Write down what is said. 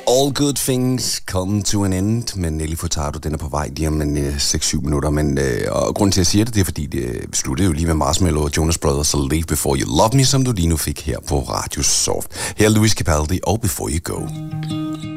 All good things come to an end, men Nelly Furtado, den er på vej lige om 6-7 minutter, og grunden til, at jeg siger det, det er, fordi det sluttede jo lige med Marshmello og Jonas Brothers, så Leave Before You Love Me, som du lige nu fik her på Radio Soft. Her er Luis Capaldi og Before You Go.